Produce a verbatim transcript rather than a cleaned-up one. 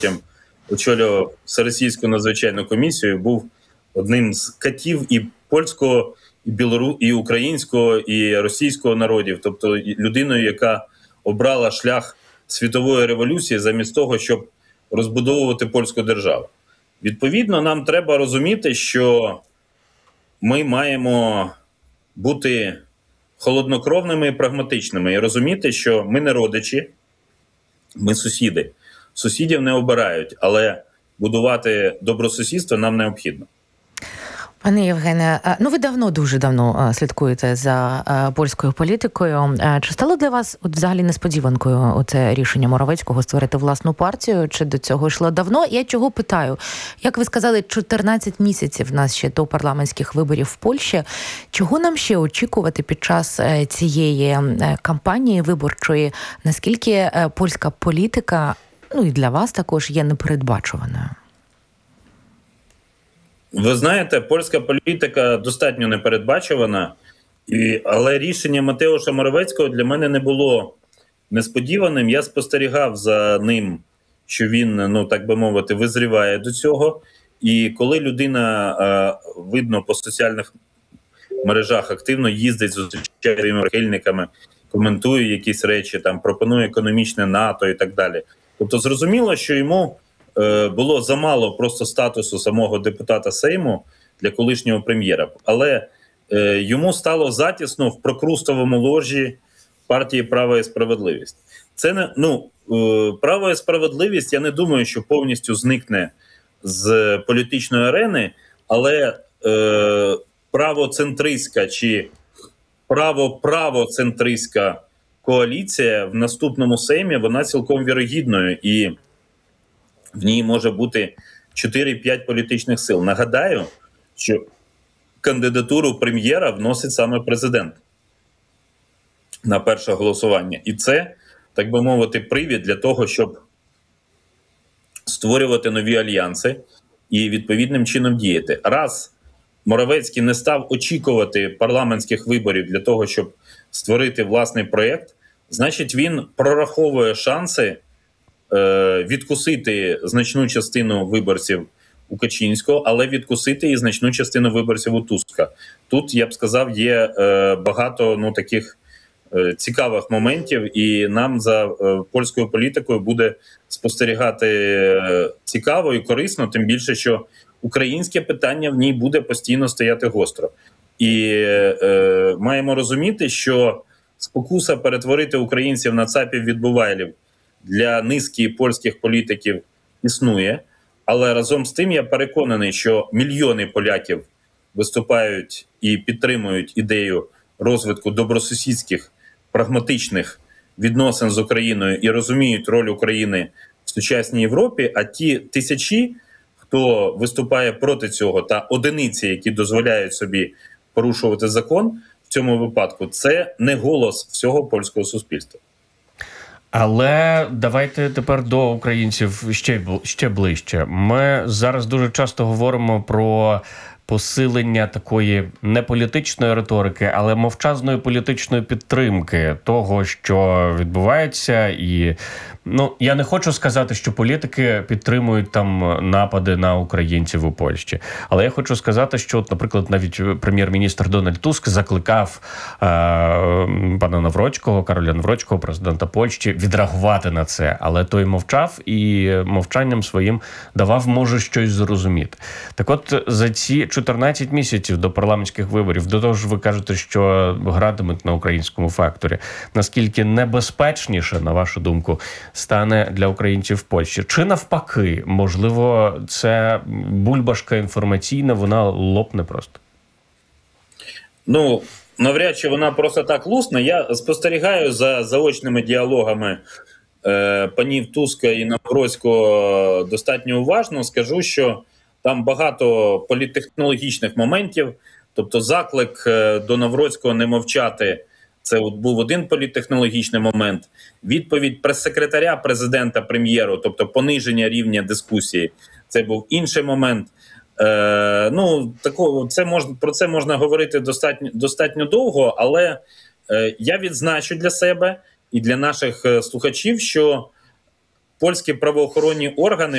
очолював Всеросійську надзвичайну комісію, був одним з катів і польського, і білору, і українського, і російського народів. Тобто людиною, яка обрала шлях світової революції замість того, щоб розбудовувати польську державу. Відповідно, нам треба розуміти, що ми маємо бути холоднокровними і прагматичними і розуміти, що ми не родичі, ми сусіди. Сусідів не обирають, але будувати добросусідство нам необхідно. Пане Євгене, ну ви давно, дуже давно слідкуєте за польською політикою. Чи стало для вас от взагалі несподіванкою оце рішення Моровецького створити власну партію? Чи до цього йшло давно? Я чого питаю? Як ви сказали, чотирнадцять місяців в нас ще до парламентських виборів в Польщі. Чого нам ще очікувати під час цієї кампанії виборчої? Наскільки польська політика, ну і для вас також, є непередбачуваною? Ви знаєте, польська політика достатньо непередбачувана, і, але рішення Матеуша Моровецького для мене не було несподіваним. Я спостерігав за ним, що він, ну так би мовити, визріває до цього. І коли людина, е, видно, по соціальних мережах активно їздить, зустрічає своїми прихильниками, коментує якісь речі, там пропонує економічне НАТО і так далі. Тобто зрозуміло, що йому було замало просто статусу самого депутата Сейму для колишнього прем'єра. Але е, йому стало затісно в прокрустовому ложі партії «Право і справедливість». Це не, ну, е, «Право і справедливість», я не думаю, що повністю зникне з політичної арени, але е, правоцентристська чи право-правоцентристська коаліція в наступному Сеймі, вона цілком вірогідною, і в ній може бути чотири-п'ять політичних сил. Нагадаю, що кандидатуру прем'єра вносить саме президент на перше голосування. І це, так би мовити, привід для того, щоб створювати нові альянси і відповідним чином діяти. Раз Моровецький не став очікувати парламентських виборів для того, щоб створити власний проєкт, значить він прораховує шанси відкусити значну частину виборців у Качинського, але відкусити і значну частину виборців у Туска. Тут, я б сказав, є е, багато ну, таких е, цікавих моментів, і нам за е, польською політикою буде спостерігати е, цікаво і корисно, тим більше, що українське питання в ній буде постійно стояти гостро. І е, маємо розуміти, що спокуса перетворити українців на цапів-відбувайлів для низки польських політиків існує, але разом з тим я переконаний, що мільйони поляків виступають і підтримують ідею розвитку добросусідських, прагматичних відносин з Україною і розуміють роль України в сучасній Європі, а ті тисячі, хто виступає проти цього, та одиниці, які дозволяють собі порушувати закон в цьому випадку, це не голос всього польського суспільства. Але давайте тепер до українців ще, ще ближче. Ми зараз дуже часто говоримо про посилення такої не політичної риторики, але мовчазної політичної підтримки того, що відбувається. І, ну, я не хочу сказати, що політики підтримують там напади на українців у Польщі. Але я хочу сказати, що, от, наприклад, навіть прем'єр-міністр Дональд Туск закликав е- пана Навроцького, Кароля Навроцького, президента Польщі, відреагувати на це. Але той мовчав і мовчанням своїм давав, може, щось зрозуміти. Так от, за ці чотирнадцять місяців до парламентських виборів, до того ж ви кажете, що гратимуть на українському факторі, наскільки небезпечніше, на вашу думку, стане для українців в Польщі? Чи навпаки, можливо, це бульбашка інформаційна, вона лопне просто? Ну, навряд чи вона просто так лусне. Я спостерігаю за заочними діалогами е, панів Туска і Навроцького достатньо уважно. Скажу, що там багато політтехнологічних моментів, тобто заклик до Навроцького не мовчати – це от був один політтехнологічний момент. Відповідь прес-секретаря президента прем'єру, тобто пониження рівня дискусії – це був інший момент. Е, ну, тако, це мож, про це можна говорити достатньо, достатньо довго, але е, я відзначу для себе і для наших слухачів, що польські правоохоронні органи